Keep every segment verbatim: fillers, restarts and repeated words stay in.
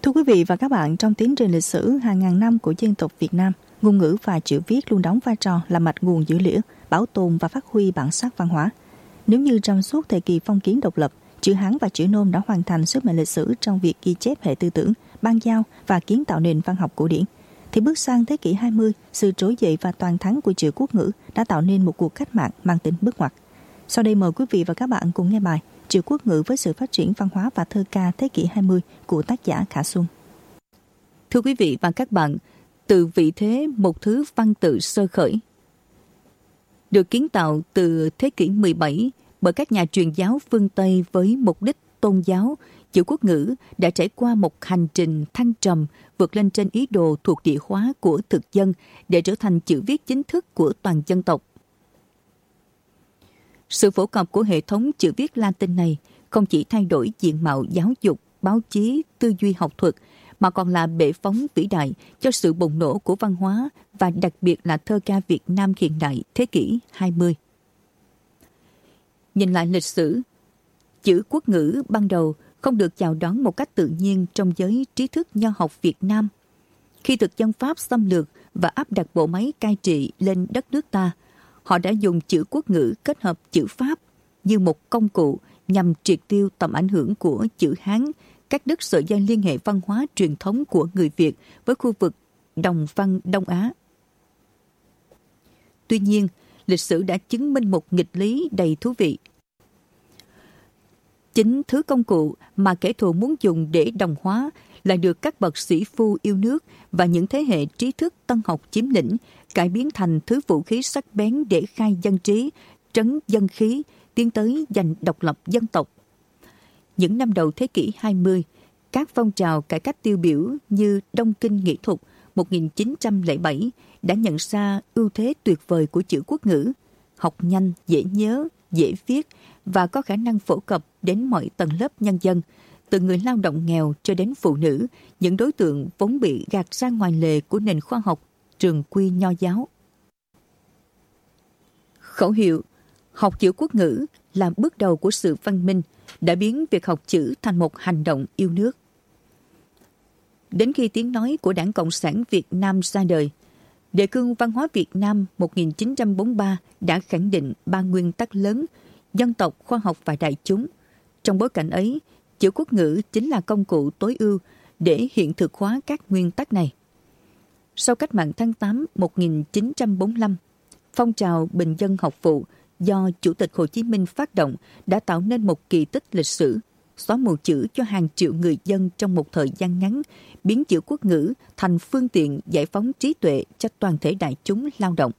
Thưa quý vị và các bạn, trong tiến trình lịch sử hàng ngàn năm của dân tộc Việt Nam, ngôn ngữ và chữ viết luôn đóng vai trò là mạch nguồn dữ liệu, bảo tồn và phát huy bản sắc văn hóa. Nếu như trong suốt thời kỳ phong kiến độc lập, chữ Hán và chữ Nôm đã hoàn thành sứ mệnh lịch sử trong việc ghi chép hệ tư tưởng, ban giao và kiến tạo nền văn học cổ điển, thì bước sang thế kỷ hai mươi, sự trỗi dậy và toàn thắng của chữ quốc ngữ đã tạo nên một cuộc cách mạng mang tính bước ngoặt. Sau đây mời quý vị và các bạn cùng nghe bài Chữ quốc ngữ với sự phát triển văn hóa và thơ ca thế kỷ hai mươi của tác giả Khả Xuân. Thưa quý vị và các bạn, từ vị thế một thứ văn tự sơ khởi, được kiến tạo từ thế kỷ mười bảy bởi các nhà truyền giáo phương Tây với mục đích tôn giáo, chữ quốc ngữ đã trải qua một hành trình thăng trầm vượt lên trên ý đồ thuộc địa hóa của thực dân để trở thành chữ viết chính thức của toàn dân tộc. Sự phổ cập của hệ thống chữ viết Latin này không chỉ thay đổi diện mạo giáo dục, báo chí, tư duy học thuật, mà còn là bệ phóng vĩ đại cho sự bùng nổ của văn hóa và đặc biệt là thơ ca Việt Nam hiện đại thế kỷ hai mươi. Nhìn lại lịch sử, chữ quốc ngữ ban đầu không được chào đón một cách tự nhiên trong giới trí thức nho học Việt Nam. Khi thực dân Pháp xâm lược và áp đặt bộ máy cai trị lên đất nước ta, họ đã dùng chữ quốc ngữ kết hợp chữ Pháp như một công cụ nhằm triệt tiêu tầm ảnh hưởng của chữ Hán, cắt đứt sợi dây liên hệ văn hóa truyền thống của người Việt với khu vực Đồng văn Đông Á. Tuy nhiên, lịch sử đã chứng minh một nghịch lý đầy thú vị. Chính thứ công cụ mà kẻ thù muốn dùng để đồng hóa là được các bậc sĩ phu yêu nước và những thế hệ trí thức tân học chiếm lĩnh, cải biến thành thứ vũ khí sắc bén để khai dân trí, trấn dân khí, tiến tới giành độc lập dân tộc. Những năm đầu thế kỷ hai mươi, các phong trào cải cách tiêu biểu như Đông Kinh Nghị Thục một nghìn chín trăm lẻ bảy đã nhận ra ưu thế tuyệt vời của chữ quốc ngữ, học nhanh, dễ nhớ, dễ viết và có khả năng phổ cập đến mọi tầng lớp nhân dân, từ người lao động nghèo cho đến phụ nữ, những đối tượng vốn bị gạt ra ngoài lề của nền khoa học trường quy nho giáo. Khẩu hiệu học chữ quốc ngữ là bước đầu của sự văn minh đã biến việc học chữ thành một hành động yêu nước. Đến khi tiếng nói của Đảng Cộng sản Việt Nam ra đời, Đề cương văn hóa Việt Nam một nghìn chín trăm bốn mươi ba đã khẳng định ba nguyên tắc lớn: dân tộc, khoa học và đại chúng. Trong bối cảnh ấy, chữ quốc ngữ chính là công cụ tối ưu để hiện thực hóa các nguyên tắc này. Sau cách mạng tháng tám một nghìn chín trăm bốn mươi lăm, phong trào bình dân học vụ do Chủ tịch Hồ Chí Minh phát động đã tạo nên một kỳ tích lịch sử, xóa mù chữ cho hàng triệu người dân trong một thời gian ngắn, biến chữ quốc ngữ thành phương tiện giải phóng trí tuệ cho toàn thể đại chúng lao động.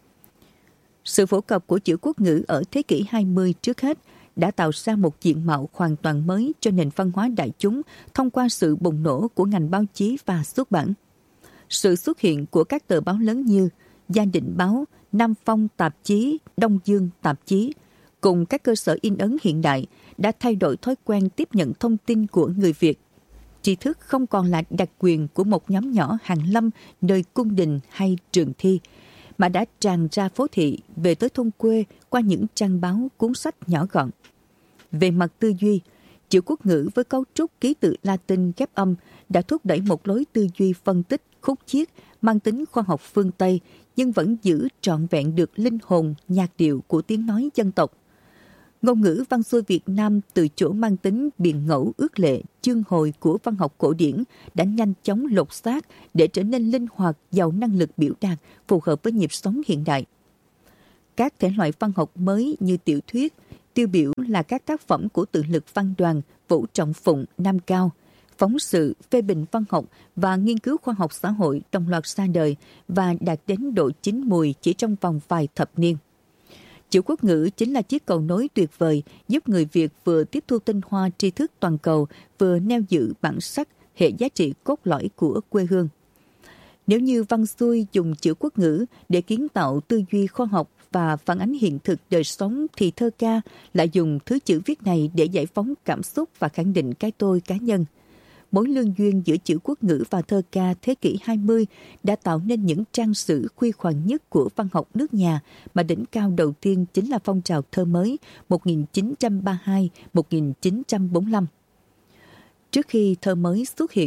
Sự phổ cập của chữ quốc ngữ ở thế kỷ hai mươi trước hết đã tạo ra một diện mạo hoàn toàn mới cho nền văn hóa đại chúng thông qua sự bùng nổ của ngành báo chí và xuất bản. Sự xuất hiện của các tờ báo lớn như Gia Định Báo, Nam Phong Tạp chí, Đông Dương Tạp chí, cùng các cơ sở in ấn hiện đại đã thay đổi thói quen tiếp nhận thông tin của người Việt. Tri thức không còn là đặc quyền của một nhóm nhỏ hàn lâm nơi cung đình hay trường thi, mà đã tràn ra phố thị về tới thôn quê qua những trang báo, cuốn sách nhỏ gọn. Về mặt tư duy, chữ quốc ngữ với cấu trúc ký tự Latin ghép âm đã thúc đẩy một lối tư duy phân tích, khúc chiết, mang tính khoa học phương Tây, nhưng vẫn giữ trọn vẹn được linh hồn, nhạc điệu của tiếng nói dân tộc. Ngôn ngữ văn xuôi Việt Nam từ chỗ mang tính biện ngẫu ước lệ, chương hồi của văn học cổ điển đã nhanh chóng lột xác để trở nên linh hoạt, giàu năng lực biểu đạt, phù hợp với nhịp sống hiện đại. Các thể loại văn học mới như tiểu thuyết, tiêu biểu là các tác phẩm của tự lực văn đoàn, Vũ Trọng Phụng, Nam Cao, phóng sự, phê bình văn học và nghiên cứu khoa học xã hội đồng loạt ra đời và đạt đến độ chín mùi chỉ trong vòng vài thập niên. Chữ quốc ngữ chính là chiếc cầu nối tuyệt vời giúp người Việt vừa tiếp thu tinh hoa tri thức toàn cầu, vừa neo giữ bản sắc, hệ giá trị cốt lõi của quê hương. Nếu như văn xuôi dùng chữ quốc ngữ để kiến tạo tư duy khoa học và phản ánh hiện thực đời sống, thì thơ ca lại dùng thứ chữ viết này để giải phóng cảm xúc và khẳng định cái tôi cá nhân. Mối lương duyên giữa chữ quốc ngữ và thơ ca thế kỷ hai mươi đã tạo nên những trang sử khuy khoản nhất của văn học nước nhà, mà đỉnh cao đầu tiên chính là phong trào thơ mới một nghìn chín trăm ba mươi hai đến một nghìn chín trăm bốn mươi lăm. Trước khi thơ mới xuất hiện,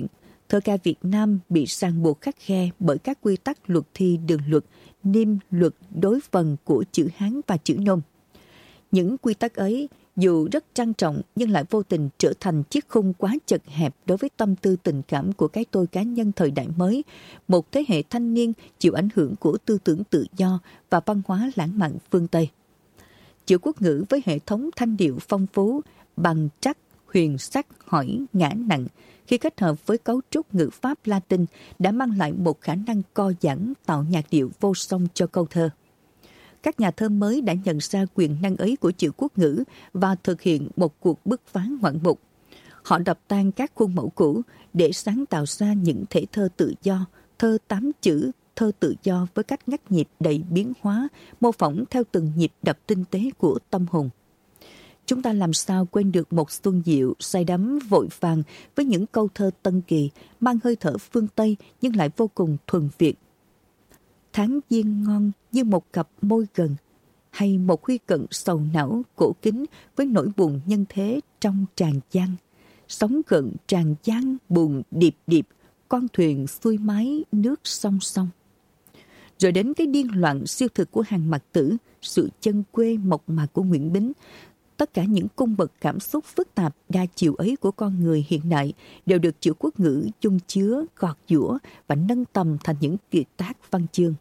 thơ ca Việt Nam bị ràng buộc khắt khe bởi các quy tắc luật thi đường luật, niêm luật đối vần của chữ Hán và chữ Nôm. Những quy tắc ấy dù rất trang trọng nhưng lại vô tình trở thành chiếc khung quá chật hẹp đối với tâm tư tình cảm của cái tôi cá nhân thời đại mới, một thế hệ thanh niên chịu ảnh hưởng của tư tưởng tự do và văn hóa lãng mạn phương Tây. Chữ quốc ngữ với hệ thống thanh điệu phong phú, bằng trắc, huyền sắc, hỏi, ngã nặng, khi kết hợp với cấu trúc ngữ pháp Latin đã mang lại một khả năng co giãn tạo nhạc điệu vô song cho câu thơ. Các nhà thơ mới đã nhận ra quyền năng ấy của chữ quốc ngữ và thực hiện một cuộc bứt phá ngoạn mục. Họ đập tan các khuôn mẫu cũ để sáng tạo ra những thể thơ tự do, thơ tám chữ, thơ tự do với cách ngắt nhịp đầy biến hóa, mô phỏng theo từng nhịp đập tinh tế của tâm hồn. Chúng ta làm sao quên được một xuân diệu, say đắm vội vàng với những câu thơ tân kỳ, mang hơi thở phương Tây nhưng lại vô cùng thuần Việt. Tháng giêng ngon như một cặp môi gần, hay một huy cận sầu não cổ kính với nỗi buồn nhân thế trong tràn gian. Sóng gợn tràn gian buồn điệp điệp, con thuyền xuôi mái nước song song. Rồi đến cái điên loạn siêu thực của Hàn Mặc Tử, sự chân quê mộc mạc của Nguyễn Bính. Tất cả những cung bậc cảm xúc phức tạp đa chiều ấy của con người hiện đại đều được chữ quốc ngữ chung chứa, gọt giũa và nâng tầm thành những kiệt tác văn chương.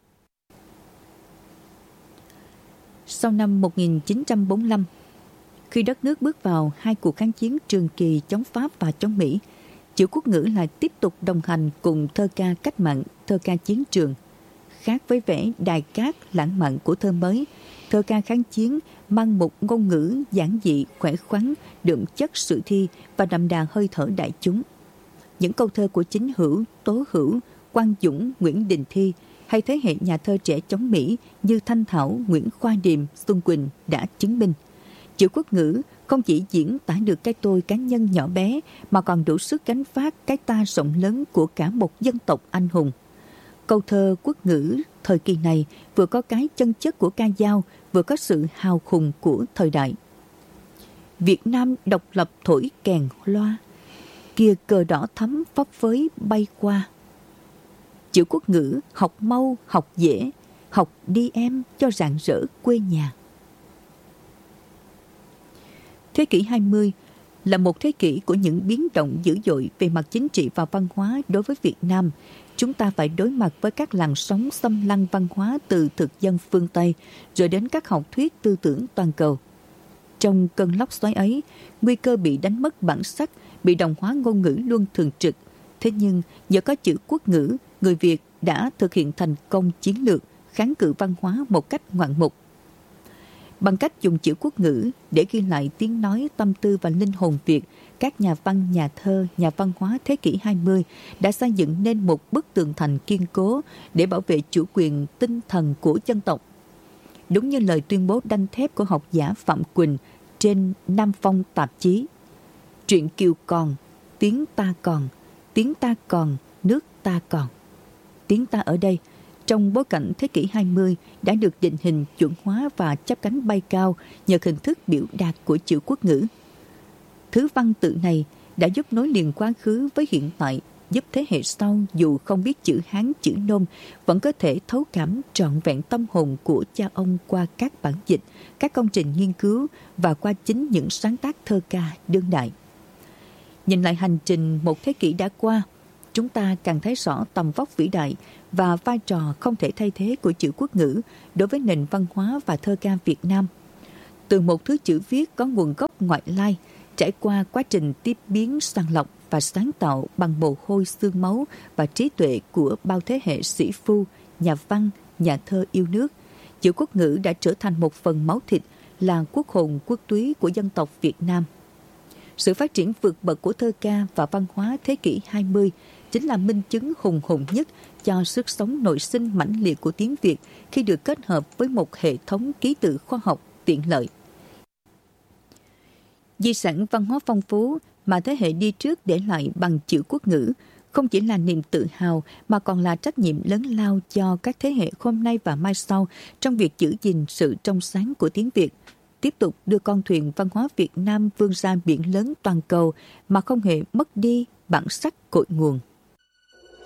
Sau năm một nghìn chín trăm bốn mươi lăm, khi đất nước bước vào hai cuộc kháng chiến trường kỳ chống Pháp và chống Mỹ, chữ quốc ngữ lại tiếp tục đồng hành cùng thơ ca cách mạng, thơ ca chiến trường. Khác với vẻ đài cát lãng mạn của thơ mới, thơ ca kháng chiến mang một ngôn ngữ giản dị, khỏe khoắn, đượm chất sử thi và đậm đà hơi thở đại chúng. Những câu thơ của Chính Hữu, Tố Hữu, Quang Dũng, Nguyễn Đình Thi hay thế hệ nhà thơ trẻ chống Mỹ như Thanh Thảo, Nguyễn Khoa Điềm, Xuân Quỳnh đã chứng minh chữ quốc ngữ không chỉ diễn tả được cái tôi cá nhân nhỏ bé mà còn đủ sức gánh vác cái ta rộng lớn của cả một dân tộc anh hùng. Câu thơ quốc ngữ thời kỳ này vừa có cái chân chất của ca dao, vừa có sự hào hùng của thời đại. Việt Nam độc lập thổi kèn loa, kia cờ đỏ thắm phấp phới bay qua. Chữ quốc ngữ học mau, học dễ, học đi em cho rạng rỡ quê nhà. Thế kỷ hai mươi là một thế kỷ của những biến động dữ dội về mặt chính trị và văn hóa đối với Việt Nam. Chúng ta phải đối mặt với các làn sóng xâm lăng văn hóa từ thực dân phương Tây rồi đến các học thuyết tư tưởng toàn cầu. Trong cơn lốc xoáy ấy, nguy cơ bị đánh mất bản sắc, bị đồng hóa ngôn ngữ luôn thường trực. Thế nhưng nhờ có chữ quốc ngữ, người Việt đã thực hiện thành công chiến lược kháng cự văn hóa một cách ngoạn mục. Bằng cách dùng chữ quốc ngữ để ghi lại tiếng nói, tâm tư và linh hồn Việt, các nhà văn, nhà thơ, nhà văn hóa thế kỷ hai mươi đã xây dựng nên một bức tường thành kiên cố để bảo vệ chủ quyền tinh thần của dân tộc. Đúng như lời tuyên bố đanh thép của học giả Phạm Quỳnh trên Nam Phong tạp chí: truyện Kiều còn, tiếng ta còn, tiếng ta còn, nước ta còn. Tiếng ta ở đây, trong bối cảnh thế kỷ hai mươi, đã được định hình, chuẩn hóa và chắp cánh bay cao nhờ hình thức biểu đạt của chữ quốc ngữ. Thứ văn tự này đã giúp nối liền quá khứ với hiện tại, giúp thế hệ sau dù không biết chữ Hán, chữ Nôm vẫn có thể thấu cảm trọn vẹn tâm hồn của cha ông qua các bản dịch, các công trình nghiên cứu và qua chính những sáng tác thơ ca đương đại. Nhìn lại hành trình một thế kỷ đã qua, chúng ta càng thấy rõ tầm vóc vĩ đại và vai trò không thể thay thế của chữ quốc ngữ đối với nền văn hóa và thơ ca Việt Nam. Từ một thứ chữ viết có nguồn gốc ngoại lai, trải qua quá trình tiếp biến, sàng lọc và sáng tạo bằng mồ hôi, xương máu và trí tuệ của bao thế hệ sĩ phu, nhà văn, nhà thơ yêu nước, chữ quốc ngữ đã trở thành một phần máu thịt, là quốc hồn quốc túy của dân tộc Việt Nam. Sự phát triển vượt bậc của thơ ca và văn hóa thế kỷ hai mươi chính là minh chứng hùng hồn nhất cho sức sống nội sinh mãnh liệt của tiếng Việt khi được kết hợp với một hệ thống ký tự khoa học tiện lợi. Di sản văn hóa phong phú mà thế hệ đi trước để lại bằng chữ quốc ngữ không chỉ là niềm tự hào mà còn là trách nhiệm lớn lao cho các thế hệ hôm nay và mai sau trong việc giữ gìn sự trong sáng của tiếng Việt, tiếp tục đưa con thuyền văn hóa Việt Nam vươn ra biển lớn toàn cầu mà không hề mất đi bản sắc cội nguồn.